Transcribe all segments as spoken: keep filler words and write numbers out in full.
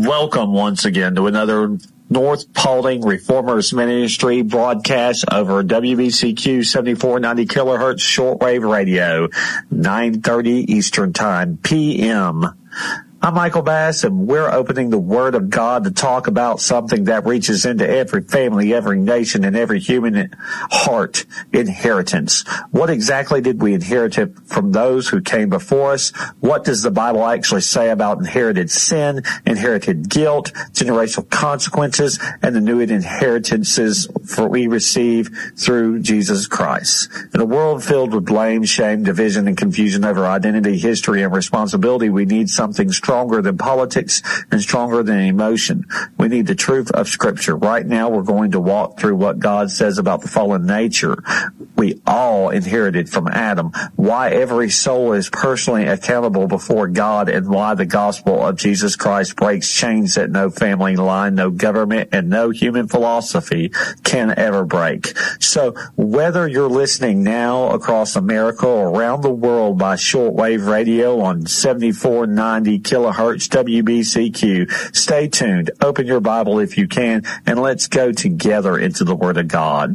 Welcome once again to another North Paulding Reformers Ministry broadcast over W B C Q seventy-four ninety kilohertz shortwave radio, nine thirty Eastern Time, P M I'm Michael Bass, and we're opening the Word of God to talk about something that reaches into every family, every nation, and every human heart: inheritance. What exactly did we inherit from those who came before us? What does the Bible actually say about inherited sin, inherited guilt, generational consequences, and the new inheritances for we receive through Jesus Christ? In a world filled with blame, shame, division, and confusion over identity, history, and responsibility, we need something strong. Stronger than politics and stronger than emotion. We need the truth of Scripture. Right now, we're going to walk through what God says about the fallen nature we all inherited from Adam, why every soul is personally accountable before God, and why the gospel of Jesus Christ breaks chains that no family line, no government, and no human philosophy can ever break. So whether you're listening now across America or around the world by shortwave radio on seventy-four ninety kilohertz W B C Q, stay tuned, open your Bible if you can, and let's go together into the Word of God.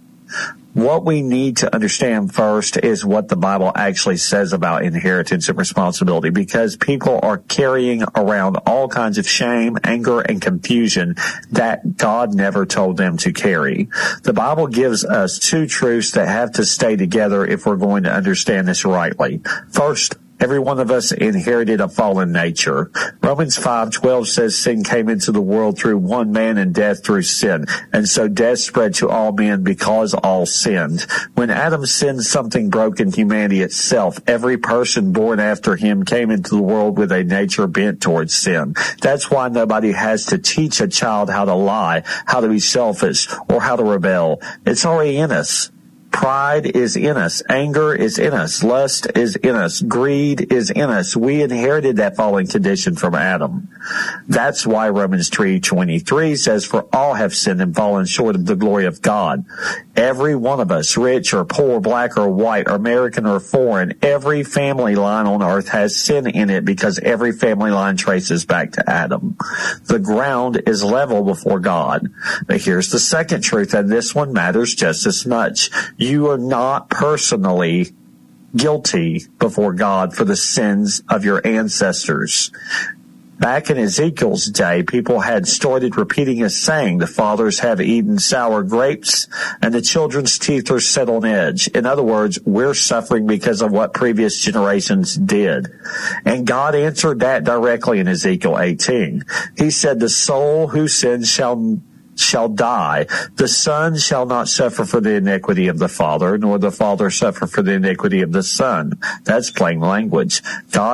What we need to understand first is what the Bible actually says about inheritance and responsibility, because people are carrying around all kinds of shame, anger, and confusion that God never told them to carry. The Bible gives us two truths that have to stay together if we're going to understand this rightly. First, every one of us inherited a fallen nature. Romans five twelve says sin came into the world through one man and death through sin. And so death spread to all men because all sinned. When Adam sinned, something broke in humanity itself. Every person born after him came into the world with a nature bent towards sin. That's why nobody has to teach a child how to lie, how to be selfish, or how to rebel. It's already in us. Pride is in us. Anger is in us. Lust is in us. Greed is in us. We inherited that fallen condition from Adam. That's why Romans three twenty-three says, "For all have sinned and fallen short of the glory of God." Every one of us, rich or poor, black or white, American or foreign, every family line on earth has sin in it, because every family line traces back to Adam. The ground is level before God. But here's the second truth, and this one matters just as much. You are not personally guilty before God for the sins of your ancestors. Back in Ezekiel's day, people had started repeating a saying: the fathers have eaten sour grapes, and the children's teeth are set on edge. In other words, we're suffering because of what previous generations did. And God answered that directly in Ezekiel eighteen. He said, "The soul who sins shall shall die. The son shall not suffer for the iniquity of the father, nor the father suffer for the iniquity of the son." That's plain language. God